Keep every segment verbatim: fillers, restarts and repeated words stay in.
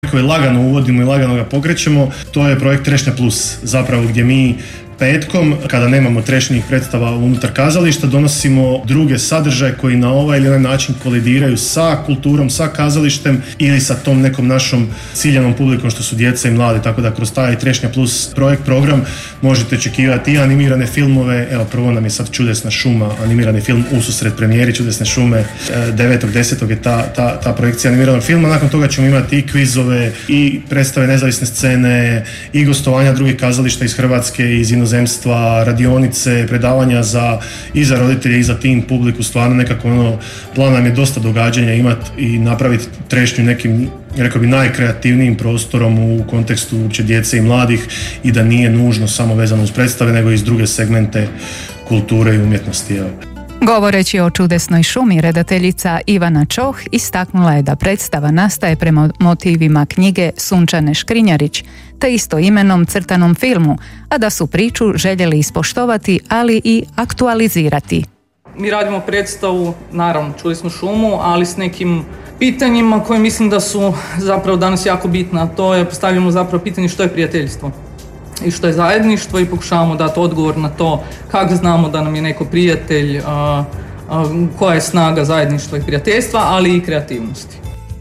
koji lagano uvodimo i lagano ga pokrećemo, to je projekt Trešnja Plus, zapravo gdje mi petkom, kada nemamo trešnjih predstava unutar kazališta, donosimo druge sadržaje koji na ovaj ili onaj način kolidiraju sa kulturom, sa kazalištem ili sa tom nekom našom ciljanom publikom što su djeca i mladi, tako da kroz taj Trešnja Plus projekt, program možete očekivati i animirane filmove. Evo, prvo nam je sad Čudesna šuma, animirani film ususret premijeri Čudesne šume, devetog desetog je ta, ta, ta projekcija animiranog filma. Nakon toga ćemo imati i kvizove, i predstave nezavisne scene, i gostovanja drugih kazališta iz Hrvatske i iz inozemstva, radionice, predavanja za, i za roditelje i za teen publiku. Stvarno nekako ono, plan nam je dosta događanja imati i napraviti Trešnju nekim, rekao bi, najkreativnijim prostorom u kontekstu uopće djece i mladih, i da nije nužno samo vezano uz predstave, nego i iz druge segmente kulture i umjetnosti. Evo. Govoreći o Čudesnoj šumi, redateljica Ivana Čoh istaknula je da predstava nastaje prema motivima knjige Sunčane Škrinjarić, te istoimenom crtanom filmu, a da su priču željeli ispoštovati, ali i aktualizirati. Mi radimo predstavu, naravno, čuli smo šumu, ali s nekim pitanjima koje mislim da su zapravo danas jako bitna. To je, postavljamo zapravo pitanje što je prijateljstvo i što je zajedništvo, i pokušavamo dati odgovor na to kako znamo da nam je neko prijatelj, a, a, koja je snaga zajedništva i prijateljstva, ali i kreativnosti.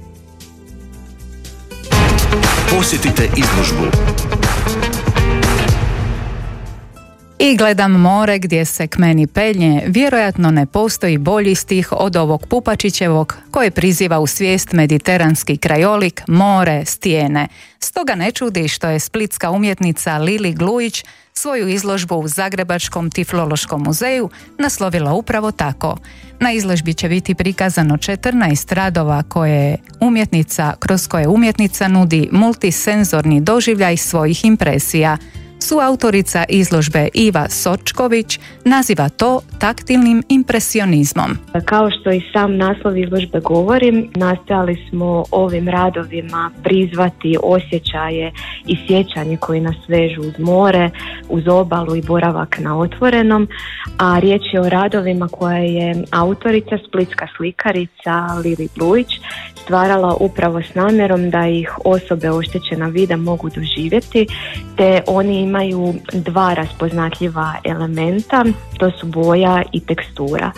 Posjetite izložbu. I gledam more gdje se k meni penje, vjerojatno ne postoji bolji stih od ovog Pupačićevog, koje priziva u svijest mediteranski krajolik, more, stijene. Stoga ne čudi što je splitska umjetnica Lili Glujić svoju izložbu u Zagrebačkom Tiflološkom muzeju naslovila upravo tako. Na izložbi će biti prikazano četrnaest radova koje umjetnica, kroz koje umjetnica nudi multisenzorni doživljaj svojih impresija. Suautorica izložbe Iva Sočković naziva to taktilnim impresionizmom. Kao što i sam naslov izložbe govori, nastojali smo ovim radovima prizvati osjećaje i sjećanje koji nas vežu uz more, uz obalu i boravak na otvorenom, a riječ je o radovima koje je autorica, splitska slikarica Lili Glujić, stvarala upravo s namjerom da ih osobe oštećena vida mogu doživjeti, te oni imaju dva raspoznatljiva elementa, to su boja i tekstura.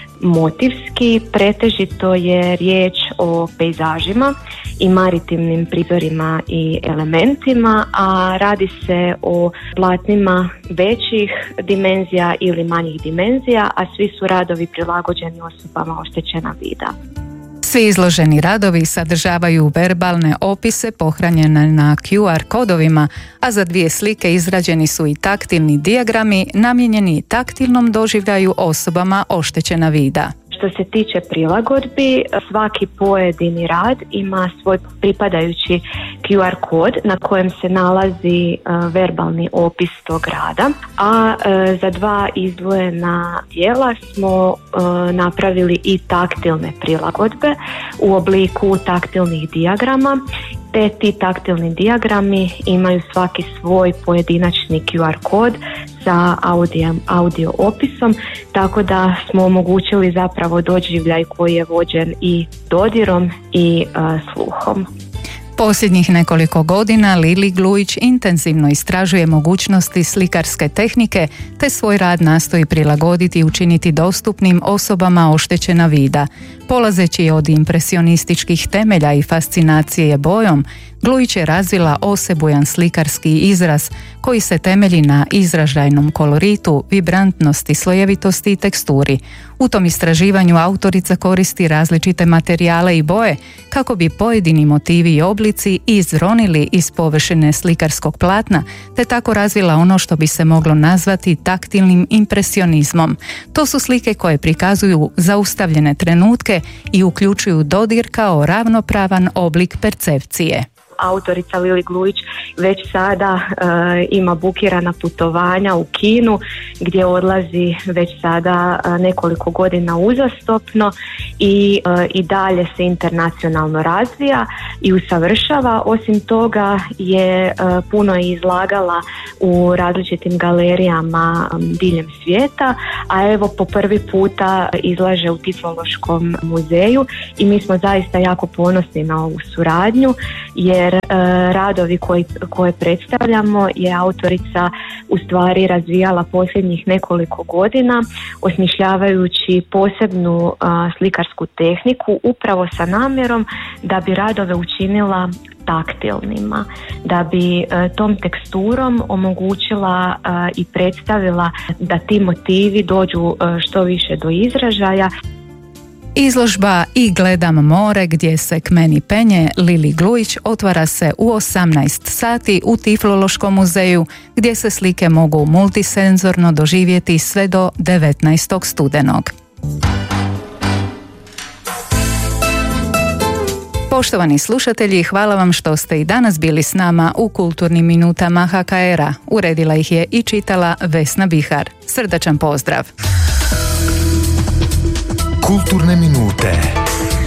Motivski pretežito je riječ o pejzažima i maritimnim prizorima i elementima, a radi se o platnima većih dimenzija ili manjih dimenzija, a svi su radovi prilagođeni osobama oštećena vida. Svi izloženi radovi sadržavaju verbalne opise pohranjene na Q R kodovima, a za dvije slike izrađeni su i taktilni dijagrami namijenjeni taktilnom doživljaju osobama oštećena vida. Što se tiče prilagodbi, svaki pojedini rad ima svoj pripadajući Q R kod na kojem se nalazi uh, verbalni opis tog rada, a uh, za dva izdvojena dijela smo uh, napravili i taktilne prilagodbe u obliku taktilnih dijagrama, te ti taktilni dijagrami imaju svaki svoj pojedinačni Q R kod sa audio, audio opisom, tako da smo omogućili zapravo doživljaj koji je vođen i dodirom i uh, sluhom. Posljednjih nekoliko godina Lili Glujić intenzivno istražuje mogućnosti slikarske tehnike, te svoj rad nastoji prilagoditi i učiniti dostupnim osobama oštećena vida. Polazeći od impresionističkih temelja i fascinacije bojom, Glujić je razvila osebujan slikarski izraz koji se temelji na izražajnom koloritu, vibrantnosti, slojevitosti i teksturi. U tom istraživanju autorica koristi različite materijale i boje kako bi pojedini motivi i oblici izronili iz površine slikarskog platna, te tako razvila ono što bi se moglo nazvati taktilnim impresionizmom. To su slike koje prikazuju zaustavljene trenutke i uključuju dodir kao ravnopravan oblik percepcije. Autorica Lili Glujić već sada e, ima bukirana putovanja u Kinu gdje odlazi već sada e, nekoliko godina uzastopno i, e, i dalje se internacionalno razvija i usavršava. Osim toga je e, puno izlagala u različitim galerijama e, diljem svijeta, a evo po prvi puta izlaže u Tiflološkom muzeju i mi smo zaista jako ponosni na ovu suradnju jer jer e, radovi koji, koje predstavljamo je autorica u stvari razvijala posljednjih nekoliko godina, osmišljavajući posebnu a, slikarsku tehniku upravo sa namjerom da bi radove učinila taktilnima, da bi e, tom teksturom omogućila e, i predstavila da ti motivi dođu e, što više do izražaja. Izložba I gledam more gdje se k meni penje Lili Glujić otvara se u osamnaest sati u Tiflološkom muzeju gdje se slike mogu multisenzorno doživjeti sve do devetnaestog studenog. Poštovani slušatelji, hvala vam što ste i danas bili s nama u Kulturnim minutama H K R-a. Uredila ih je i čitala Vesna Bihar. Srdačan pozdrav! Kulturne minute.